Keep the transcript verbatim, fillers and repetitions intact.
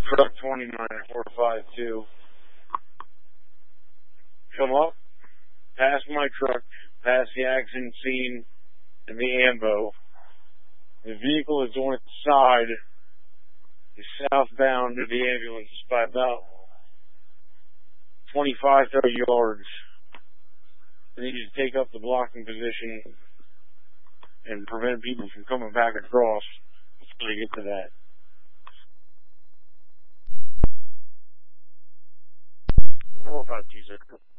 Truck twenty-nine four five two. Come up, past my truck, past the accident scene and the AMBO. The vehicle is on its side, is southbound to the ambulance by about twenty-five, thirty yards. I need you to take up the blocking position and prevent people from coming back across until they get to that. What about you, sir?